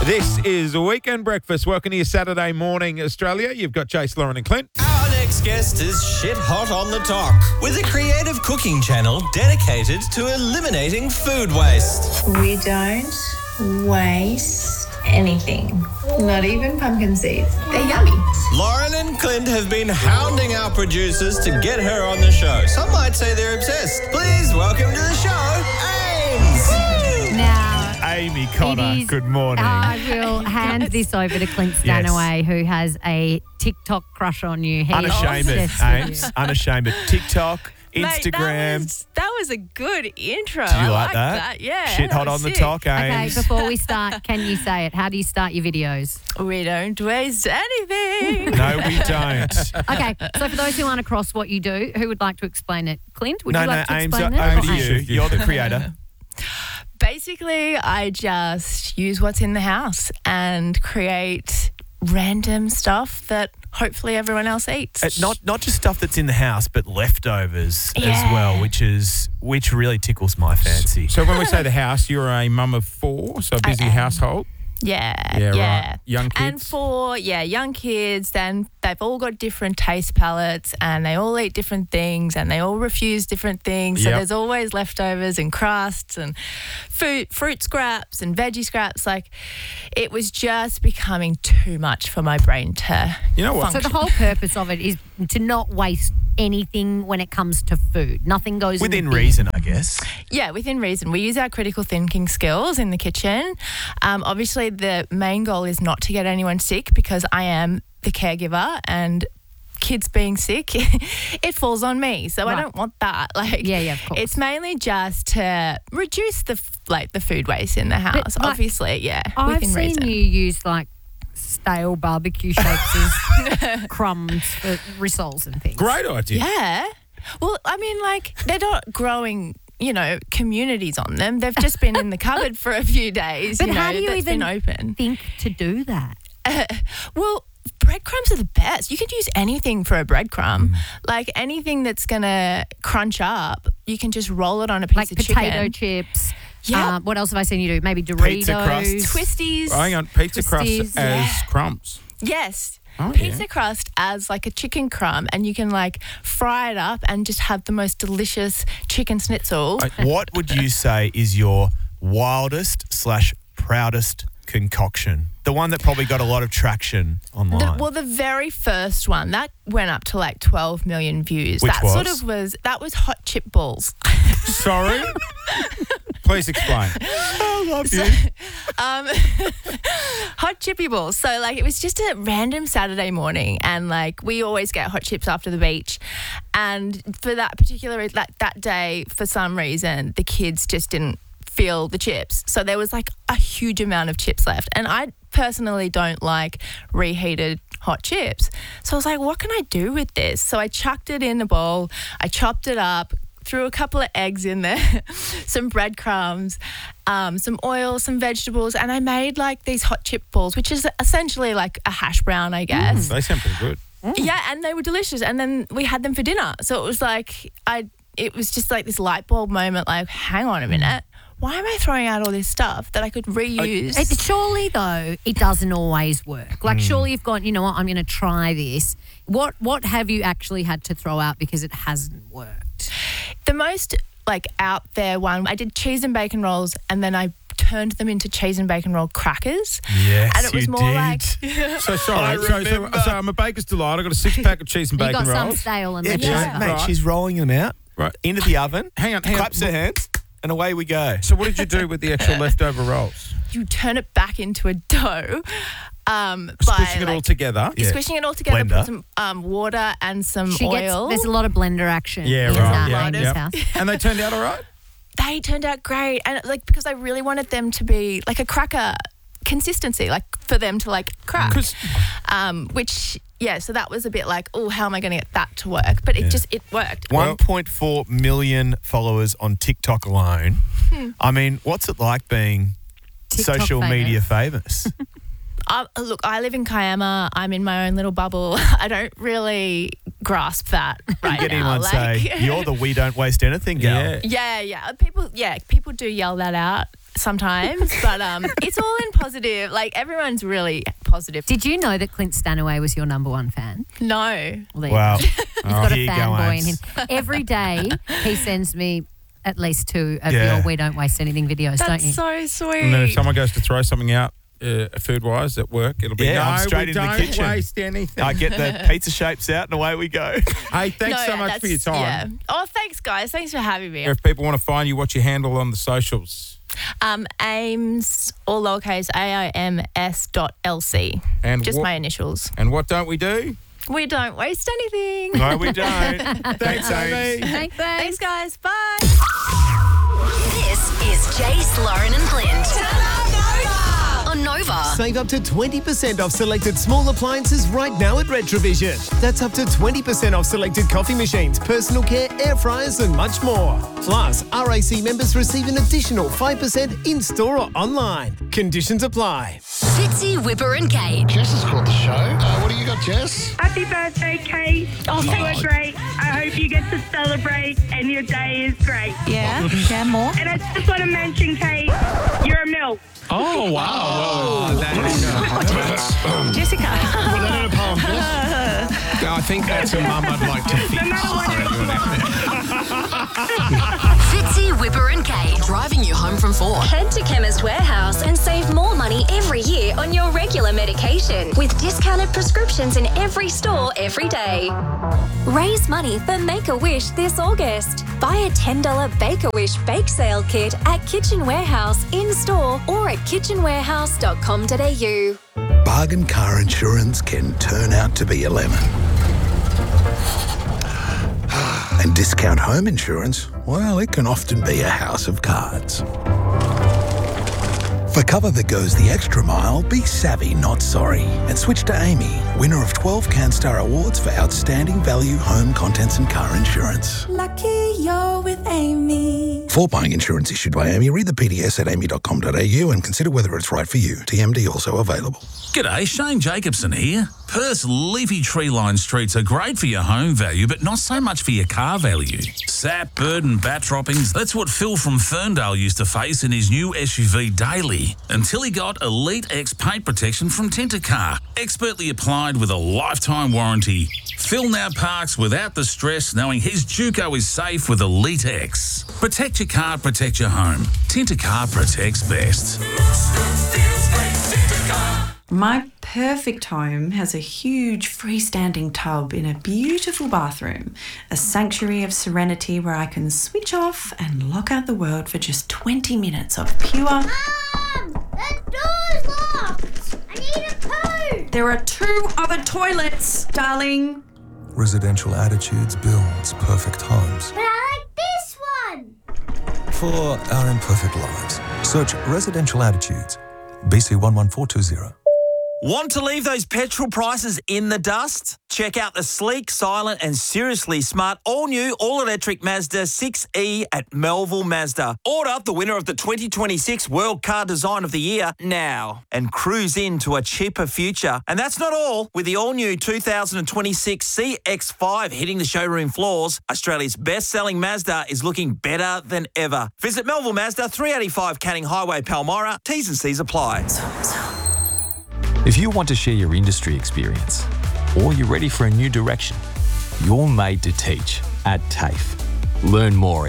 This is Weekend Breakfast. Welcome to your Saturday morning, Australia. You've got Chase, Lauren and Clint. Our next guest is shit hot on the talk with a creative cooking channel dedicated to eliminating food waste. We don't waste anything, not even pumpkin seeds. They're yummy. Lauren and Clint have been hounding our producers to get her on the show. Some might say they're obsessed. Please welcome to the show, Ames. Now, Amy Connor, good morning. I will hand this over to Clint Stanaway, who has a TikTok crush on you. He is Unashamed, obsessed with Ames. you. Unashamed. TikTok, Mate, Instagram. that was a good intro. Did you I like like that? Yeah. Shit that hot was on the sick. talk, Okay, Ames. before we start, can you say it? How do you start your videos? We don't waste anything. No, we don't. Okay, so for those who aren't across what you do, who would like to explain it? Clint, would you like to Ames, explain over it? to Or you. Ames? You're the creator. Basically, I just use what's in the house and create random stuff that hopefully everyone else eats. Not just stuff that's in the house, but leftovers as Yeah. well, which really tickles my fancy. So when we say the house, you're a mum of four, so a busy am. household. Yeah. Right. Young kids. And for, young kids, then they've all got different taste palettes and they all eat different things and they all refuse different things. So Yep. there's always leftovers and crusts and fruit scraps and veggie scraps. Like, it was just becoming too much for my brain to You know what? So the whole purpose of it is to not waste anything when it comes to food. Nothing goes in the Within bin. reason, I guess. Yeah, within reason. We use our critical thinking skills in the kitchen. Obviously, the main goal is not to get anyone sick because I am the caregiver and kids being sick, it falls on me. So Right. I don't want that. Like, Yeah, of course. It's mainly just to reduce the food waste in the house. like, Obviously, yeah, I've within seen reason. you use like stale barbecue shapes as crumbs for rissoles and things. Great idea. Yeah. Well, I mean, like, they're not growing, communities on them. They've just been in the cupboard for a few days. But how do you that's even been open? think to do that? Well, breadcrumbs are the best. You can use anything for a breadcrumb. Like, anything that's going to crunch up, you can just roll it on a piece Like of potato chicken. chips. Yeah. What else have I seen you do? Maybe Doritos. Pizza crust. Twisties. Hang on, pizza Twisties, crust as crumbs. Yes. Oh, Pizza yeah. crust as like a chicken crumb, and you can like fry it up and just have the most delicious chicken schnitzel. What would you say is your wildest / proudest concoction? The one that probably got a lot of traction online. The very first one that went up to like 12 million views. Which That was hot chip balls. Sorry? Please explain. I love you. Hot chippy balls. So like, it was just a random Saturday morning, and like, we always get hot chips after the beach, and for that particular that day, for some reason, the kids just didn't feel the chips, so there was like a huge amount of chips left, and I personally don't like reheated hot chips, so I was like, what can I do with this? So I chucked it in a bowl, I chopped it up, threw a couple of eggs in there, some breadcrumbs, some oil, some vegetables, and I made like these hot chip balls, which is essentially like a hash brown, I guess. They sound pretty good. Yeah, and they were delicious. And then we had them for dinner. So it was like, it was just like this light bulb moment, like, hang on a minute. Why am I throwing out all this stuff that I could reuse? Surely, though, it doesn't always work. Like, surely you've gone, you know what, I'm going to try this. What have you actually had to throw out because it hasn't worked? The most like out there one, I did cheese and bacon rolls, and then I turned them into cheese and bacon roll crackers. Yes, And it was you more did. like So sorry. I So remember. I'm a baker's delight. I've got a 6-pack of cheese and You bacon got some rolls. stale and Yeah, then Yeah. mate, Right. she's rolling them out Right. into the oven. Hang on. Claps her hands, and away we go. So what did you do with the actual leftover rolls? you turn it back into a dough. Squishing it all together. Yeah. Squishing it all together, Blender. put some water and some She gets, oil. there's a lot of blender action. Yeah, in right. that Yeah, Amy's yep. house. And they turned out all right? They turned out great, and like, because I really wanted them to be like a cracker consistency, like for them to like crack. 'Cause- Which so that was a bit like, oh, how am I going to get that to work? But it worked. 1.4 million followers on TikTok alone. I mean, what's it like being TikTok social famous. media famous? Look, I live in Kiama. I'm in my own little bubble. I don't really grasp that right Get now. anyone say, you're the we don't waste anything gal. Yeah. Yeah. People do yell that out. sometimes, but it's all in positive. Like, everyone's really positive. Did you know that Clint Stanaway was your number one fan? No. Well, there Wow. you go. He's got a Here you go, fanboy in Ames. him. Every day he sends me at least 2 of Yeah. your We Don't Waste Anything videos, don't you? That's so sweet. And then if someone goes to throw something out food-wise at work, it'll be, Yeah, I'm no, straight we into the don't kitchen. waste anything. I get the pizza shapes out and away we go. Hey, thanks so much for your time. Yeah. Oh, thanks, guys. Thanks for having me. If people want to find you, what's your handle on the socials? Ames, all lowercase, AIMS.LC. And Just what- my initials. And what don't we do? We don't waste anything. No, we don't. Thanks, Amy. Thanks, guys. Bye. This is Jace, Lauren and Clint. On Nova. Save up to 20% off selected small appliances right now at Retrovision. That's up to 20% off selected coffee machines, personal care, air fryers and much more. Plus, RAC members receive an additional 5% in-store or online. Conditions apply. Fitzy, Whipper and Kate. Jess has called the show. What do you got, Jess? Happy birthday, Kate. Oh, you were great. I hope you get to celebrate and your day is great. Yeah, more. And I just want to mention, Kate, you're a MILF. Oh, wow. Jessica. Put that in a poem, Jess. I think that's a mum I'd like to No matter what Fitzy, Whipper and Kate. Driving you home from 4. Head to Chemist Warehouse and save more money every year on your regular medication with discounted prescriptions in every store every day. Raise money for Make-A-Wish this August. Buy a $10 Bake-A-Wish bake sale kit at Kitchen Warehouse in-store or at kitchenwarehouse.com.au. Bargain car insurance can turn out to be a lemon. And discount home insurance, well, it can often be a house of cards. For cover that goes the extra mile, be savvy, not sorry. And switch to Amy, winner of 12 CanStar Awards for outstanding value home contents and car insurance. Lucky you're with Amy. For buying insurance issued by Amy, read the PDS at amy.com.au and consider whether it's right for you. TMD also available. G'day, Shane Jacobson here. Perth's leafy tree-lined streets are great for your home value, but not so much for your car value. Sap, bird and bat droppings, that's what Phil from Ferndale used to face in his new SUV Daily, until he got Elite X paint protection from Tintercar, expertly applied with a lifetime warranty. Phil now parks without the stress knowing his Juco is safe with Elite X. Protect your car, protect your home. Tintercar protects best. My perfect home has a huge freestanding tub in a beautiful bathroom, a sanctuary of serenity where I can switch off and lock out the world for just 20 minutes of pure... Mom! The door's locked! I need a poo! There are 2 other toilets, darling. Residential Attitudes builds perfect homes. But I like this one! For our imperfect lives, search Residential Attitudes, BC 11420. Want to leave those petrol prices in the dust? Check out the sleek, silent and seriously smart all-new, all-electric Mazda 6e at Melville Mazda. Order the winner of the 2026 World Car Design of the Year now and cruise into a cheaper future. And that's not all. With the all-new 2026 CX-5 hitting the showroom floors, Australia's best-selling Mazda is looking better than ever. Visit Melville Mazda, 385 Canning Highway, Palmyra. T's and C's apply. If you want to share your industry experience or you're ready for a new direction, you're made to teach at TAFE. Learn more at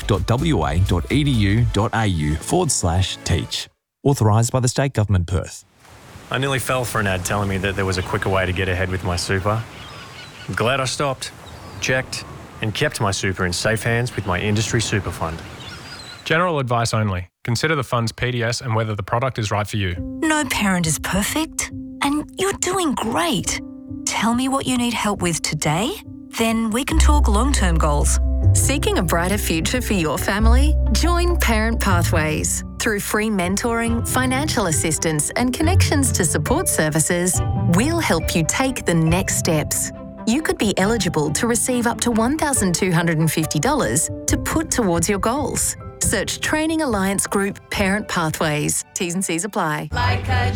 tafe.wa.edu.au/teach. Authorised by the State Government, Perth. I nearly fell for an ad telling me that there was a quicker way to get ahead with my super. I'm glad I stopped, checked, and kept my super in safe hands with my industry super fund. General advice only. Consider the fund's PDS and whether the product is right for you. No parent is perfect, and you're doing great. Tell me what you need help with today, then we can talk long-term goals. Seeking a brighter future for your family? Join Parent Pathways. Through free mentoring, financial assistance, and connections to support services, we'll help you take the next steps. You could be eligible to receive up to $1,250 to put towards your goals. Search Training Alliance Group Parent Pathways. T's and C's apply.